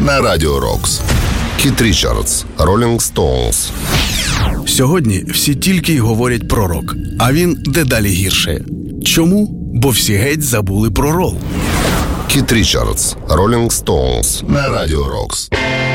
на Радіо Рокс. Кіт Річардс, Rolling Stones. Сьогодні всі тільки й говорять про рок, а він дедалі гірше. Чому? Бо всі геть забули про рол. Кіт Річардс, Rolling Stones на Радіо Рокс.